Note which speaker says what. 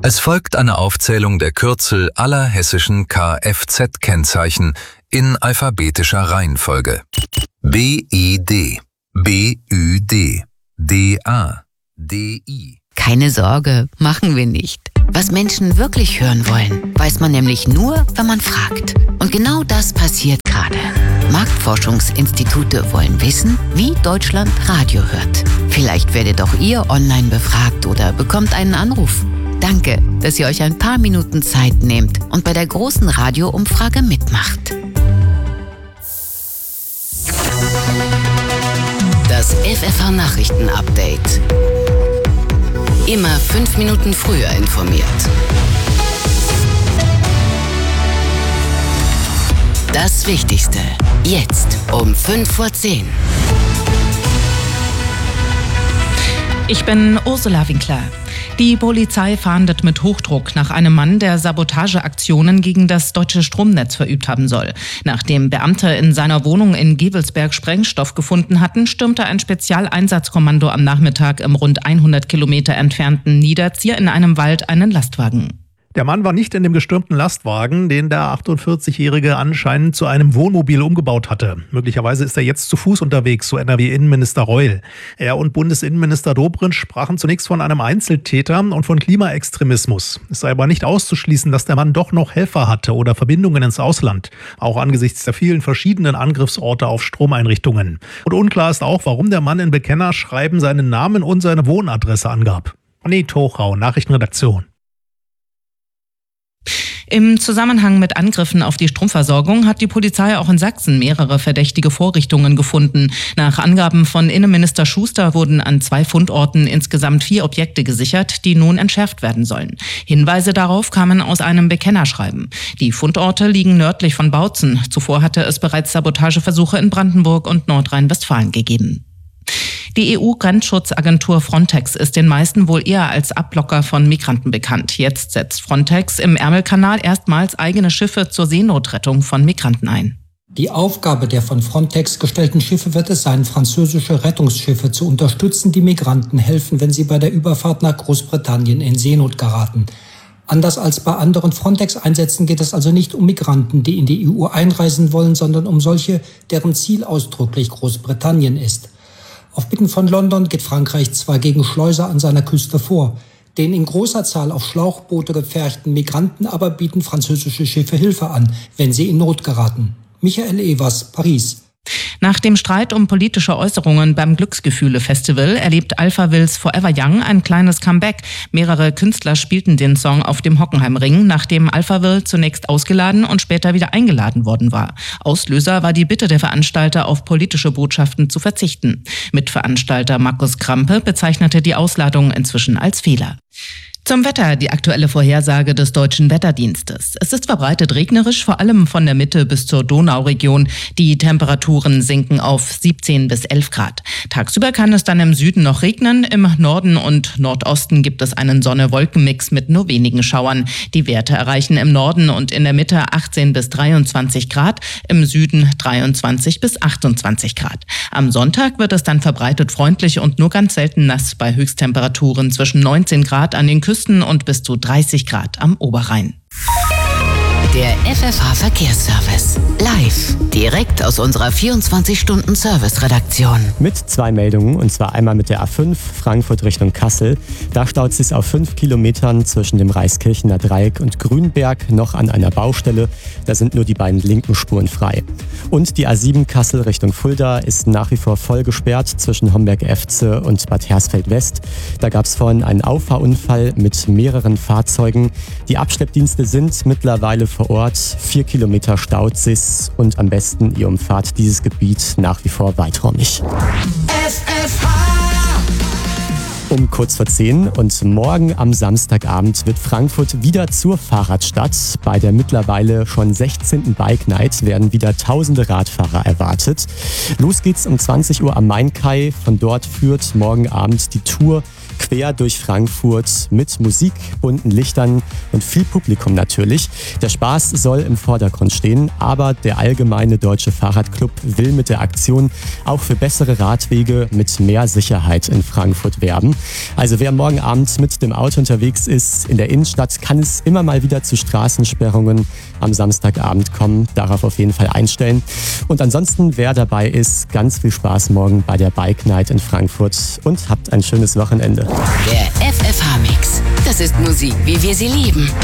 Speaker 1: Es folgt eine Aufzählung der Kürzel aller hessischen Kfz-Kennzeichen in alphabetischer Reihenfolge. BID, BÜD, DA, DI.
Speaker 2: Keine Sorge, machen wir nicht. Was Menschen wirklich hören wollen, weiß man nämlich nur, wenn man fragt. Und genau das passiert gerade. Marktforschungsinstitute wollen wissen, wie Deutschland Radio hört. Vielleicht werdet auch ihr online befragt oder bekommt einen Anruf. Danke, dass ihr euch ein paar Minuten Zeit nehmt und bei der großen Radioumfrage mitmacht. Das FFH-Nachrichten-Update. Immer 5 Minuten früher informiert. Das Wichtigste. Jetzt um 5:10 Uhr.
Speaker 3: Ich bin Ursula Winkler. Die Polizei fahndet mit Hochdruck nach einem Mann, der Sabotageaktionen gegen das deutsche Stromnetz verübt haben soll. Nachdem Beamte in seiner Wohnung in Gevelsberg Sprengstoff gefunden hatten, stürmte ein Spezialeinsatzkommando am Nachmittag im rund 100 Kilometer entfernten Niederzier in einem Wald einen Lastwagen.
Speaker 4: Der Mann war nicht in dem gestürmten Lastwagen, den der 48-Jährige anscheinend zu einem Wohnmobil umgebaut hatte. Möglicherweise ist er jetzt zu Fuß unterwegs, so NRW-Innenminister Reul. Er und Bundesinnenminister Dobrindt sprachen zunächst von einem Einzeltäter und von Klimaextremismus. Es sei aber nicht auszuschließen, dass der Mann doch noch Helfer hatte oder Verbindungen ins Ausland. Auch angesichts der vielen verschiedenen Angriffsorte auf Stromeinrichtungen. Und unklar ist auch, warum der Mann in Bekennerschreiben seinen Namen und seine Wohnadresse angab. Annette Hochrau, Nachrichtenredaktion.
Speaker 3: Im Zusammenhang mit Angriffen auf die Stromversorgung hat die Polizei auch in Sachsen mehrere verdächtige Vorrichtungen gefunden. Nach Angaben von Innenminister Schuster wurden an 2 Fundorten insgesamt 4 Objekte gesichert, die nun entschärft werden sollen. Hinweise darauf kamen aus einem Bekennerschreiben. Die Fundorte liegen nördlich von Bautzen. Zuvor hatte es bereits Sabotageversuche in Brandenburg und Nordrhein-Westfalen gegeben. Die EU-Grenzschutzagentur Frontex ist den meisten wohl eher als Ablocker von Migranten bekannt. Jetzt setzt Frontex im Ärmelkanal erstmals eigene Schiffe zur Seenotrettung von Migranten ein.
Speaker 5: Die Aufgabe der von Frontex gestellten Schiffe wird es sein, französische Rettungsschiffe zu unterstützen, die Migranten helfen, wenn sie bei der Überfahrt nach Großbritannien in Seenot geraten. Anders als bei anderen Frontex-Einsätzen geht es also nicht um Migranten, die in die EU einreisen wollen, sondern um solche, deren Ziel ausdrücklich Großbritannien ist. Auf Bitten von London geht Frankreich zwar gegen Schleuser an seiner Küste vor. Den in großer Zahl auf Schlauchboote gepferchten Migranten aber bieten französische Schiffe Hilfe an, wenn sie in Not geraten. Michael Evers, Paris.
Speaker 3: Nach dem Streit um politische Äußerungen beim Glücksgefühle-Festival erlebt Alphavilles Forever Young ein kleines Comeback. Mehrere Künstler spielten den Song auf dem Hockenheimring, nachdem Alphaville zunächst ausgeladen und später wieder eingeladen worden war. Auslöser war die Bitte der Veranstalter, auf politische Botschaften zu verzichten. Mitveranstalter Markus Krampe bezeichnete die Ausladung inzwischen als Fehler. Zum Wetter, die aktuelle Vorhersage des Deutschen Wetterdienstes. Es ist verbreitet regnerisch, vor allem von der Mitte bis zur Donauregion. Die Temperaturen sinken auf 17 bis 11 Grad. Tagsüber kann es dann im Süden noch regnen. Im Norden und Nordosten gibt es einen Sonne-Wolken-Mix mit nur wenigen Schauern. Die Werte erreichen im Norden und in der Mitte 18 bis 23 Grad, im Süden 23 bis 28 Grad. Am Sonntag wird es dann verbreitet freundlich und nur ganz selten nass bei Höchsttemperaturen zwischen 19 Grad an den Küsten und bis zu 30 Grad am Oberrhein.
Speaker 2: Der FFH-Verkehrsservice. Live. Direkt aus unserer 24-Stunden-Service-Redaktion.
Speaker 6: Mit 2 Meldungen, und zwar einmal mit der A5 Frankfurt Richtung Kassel. Da staut es sich auf 5 Kilometern zwischen dem Reiskirchener Dreieck und Grünberg noch an einer Baustelle. Da sind nur die beiden linken Spuren frei. Und die A7 Kassel Richtung Fulda ist nach wie vor voll gesperrt zwischen Homberg-Efze und Bad Hersfeld-West. Da gab es vorhin einen Auffahrunfall mit mehreren Fahrzeugen. Die Abschleppdienste sind mittlerweile vor Ort. 4 Kilometer staut sich's und am besten ihr umfahrt dieses Gebiet nach wie vor weiträumig. Um kurz vor 10 und morgen am Samstagabend wird Frankfurt wieder zur Fahrradstadt. Bei der mittlerweile schon 16. Bike Night werden wieder tausende Radfahrer erwartet. Los geht's um 20 Uhr am Mainkai. Von dort führt morgen Abend die Tour quer durch Frankfurt mit Musik, bunten Lichtern und viel Publikum natürlich. Der Spaß soll im Vordergrund stehen, aber der Allgemeine Deutsche Fahrradclub will mit der Aktion auch für bessere Radwege mit mehr Sicherheit in Frankfurt werben. Also wer morgen Abend mit dem Auto unterwegs ist in der Innenstadt, kann es immer mal wieder zu Straßensperrungen am Samstagabend kommen. Darauf auf jeden Fall einstellen. Und ansonsten, wer dabei ist, ganz viel Spaß morgen bei der Bike Night in Frankfurt und habt ein schönes Wochenende.
Speaker 2: Der FFH-Mix. Das ist Musik, wie wir sie lieben.